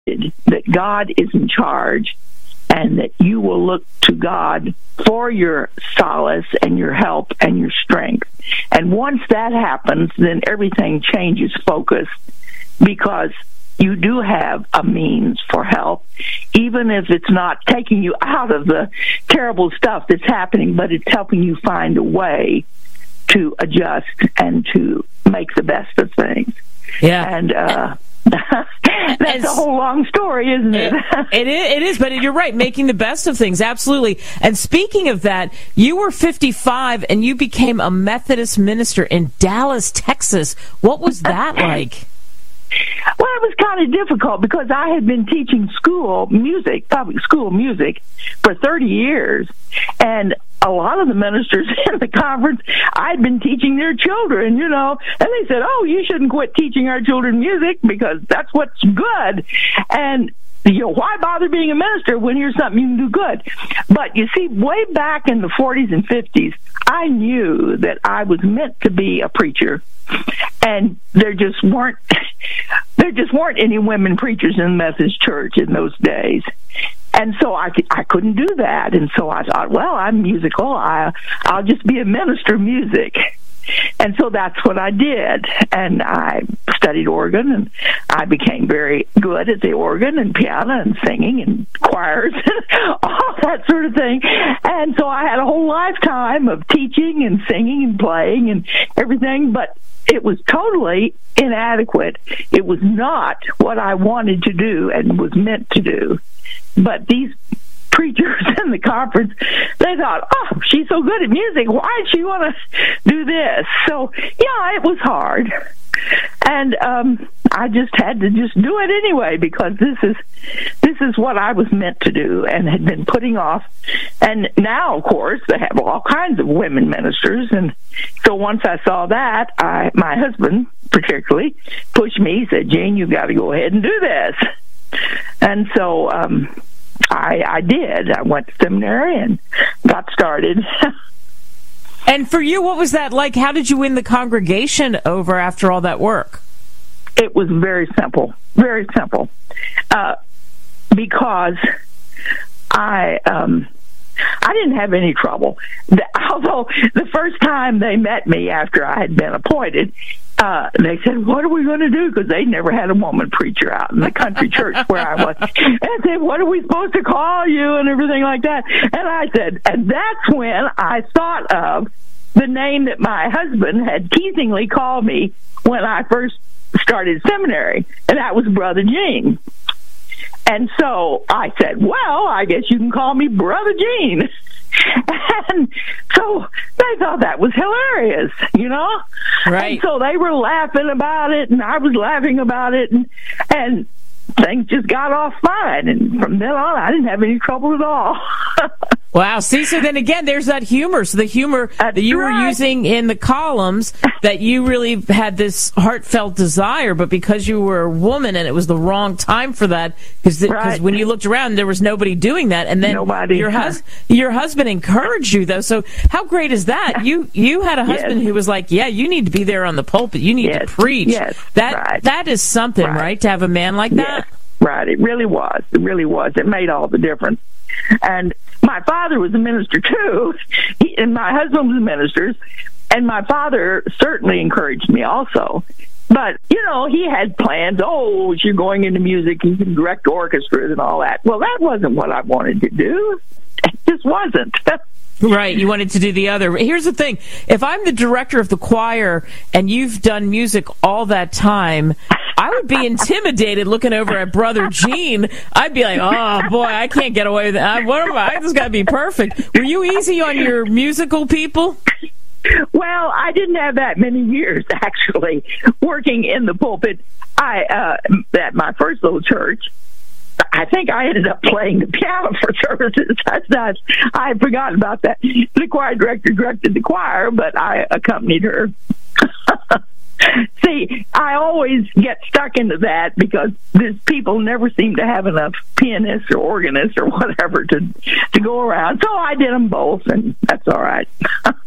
that God is in charge and that you will look to God for your solace and your help and your strength. And once that happens, then everything changes focus, because you do have a means for help, even if it's not taking you out of the terrible stuff that's happening, but it's helping you find a way to adjust and to make the best of things. Yeah. And that's a whole long story, isn't it? It is, but you're right, making the best of things, absolutely. And speaking of that, you were 55 and you became a Methodist minister in Dallas, Texas. What was that like? Well, it was kind of difficult because I had been teaching public school music for 30 years, and a lot of the ministers in the conference, I'd been teaching their children, and they said, "Oh, you shouldn't quit teaching our children music because that's what's good." And why bother being a minister when here's something you can do good? But you see, way back in the 40s and 50s, I knew that I was meant to be a preacher, and there just weren't any women preachers in the Methodist Church in those days. And so I couldn't do that. And so I thought, well, I'm musical. I'll just be a minister of music. And so that's what I did. And I studied organ, and I became very good at the organ and piano and singing and choirs and all that sort of thing. And so I had a whole lifetime of teaching and singing and playing and everything, but it was totally inadequate. It was not what I wanted to do and was meant to do. But these preachers in the conference, they thought, "Oh, she's so good at music. Why does she want to do this?" So, yeah, it was hard. And I just had to just do it anyway, because this is what I was meant to do and had been putting off. And now, of course, they have all kinds of women ministers. And so once I saw that, my husband particularly pushed me. He said, "Jane, you've got to go ahead and do this." And so I did. I went to seminary and got started. And for you, what was that like? How did you win the congregation over after all that work? It was very simple, because I didn't have any trouble. Although the first time they met me after I had been appointed, they said, "What are we going to do?" Because they'd never had a woman preacher out in the country church where I was. And they said, "What are we supposed to call you?" and everything like that. And I said, and that's when I thought of the name that my husband had teasingly called me when I first started seminary, and that was Brother Gene. And so I said, "Well, I guess you can call me Brother Gene." And so they thought that was hilarious, Right. And so they were laughing about it, and I was laughing about it, and things just got off fine. And from then on, I didn't have any trouble at all. Wow. See, so then again, there's that humor. So the humor that you were using in the columns, that you really had this heartfelt desire, but because you were a woman and it was the wrong time for that, because when you looked around, there was nobody doing that. And then your husband encouraged you, though. So how great is that? You had a husband who was like, "Yeah, you need to be there on the pulpit. You need to preach." Yes. That is something, right? To have a man like that? Right. It really was. It made all the difference. And my father was a minister too, and my husband was a minister, and my father certainly encouraged me also. But, he had plans. "Oh, you're going into music, you can direct orchestras and all that." Well, that wasn't what I wanted to do. It just wasn't. Right, you wanted to do the other. Here's the thing. If I'm the director of the choir and you've done music all that time, I would be intimidated looking over at Brother Gene. I'd be like, "Oh, boy, I can't get away with that. What am I? This got to be perfect." Were you easy on your musical people? Well, I didn't have that many years, actually, working in the pulpit. At my first little church, I think I ended up playing the piano for services. I had forgotten about that. The choir director directed the choir, but I accompanied her. See, I always get stuck into that because these people never seem to have enough pianists or organists or whatever to go around. So I did them both, and that's all right.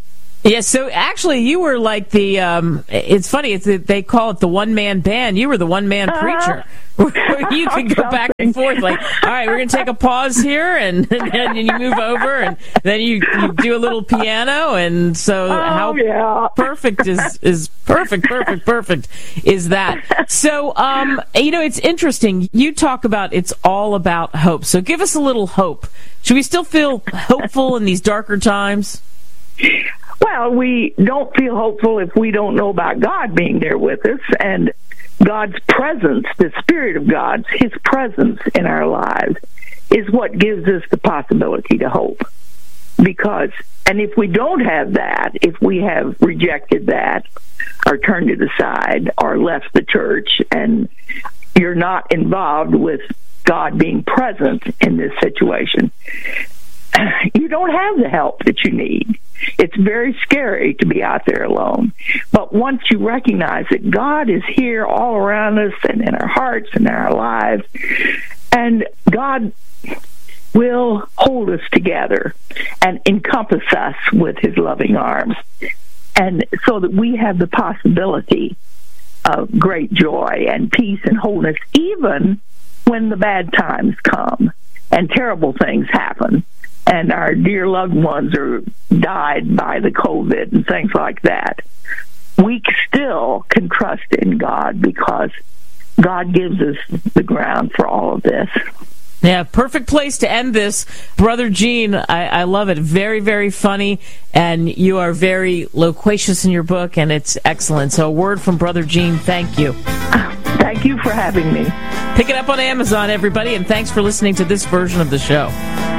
Yeah, so actually you were like the, it's funny, they call it the one-man band. You were the one-man preacher. Where you could go back and forth, like, all right, we're going to take a pause here, and then you move over, and then you do a little piano, and so perfect is perfect is that. So, it's interesting. You talk about it's all about hope. So give us a little hope. Should we still feel hopeful in these darker times? Well, we don't feel hopeful if we don't know about God being there with us, and God's presence, the Spirit of God, His presence in our lives is what gives us the possibility to hope. And if we don't have that, if we have rejected that or turned it aside or left the church and you're not involved with God being present in this situation, you don't have the help that you need. It's very scary to be out there alone. But once you recognize that God is here all around us and in our hearts and in our lives, and God will hold us together and encompass us with His loving arms, and so that we have the possibility of great joy and peace and wholeness, even when the bad times come and terrible things happen, and our dear loved ones are died by the COVID and things like that. We still can trust in God because God gives us the ground for all of this. Yeah, perfect place to end this. Brother Gene, I love it. Very, very funny, and you are very loquacious in your book, and it's excellent. So a word from Brother Gene. Thank you. Thank you for having me. Pick it up on Amazon, everybody, and thanks for listening to this version of the show.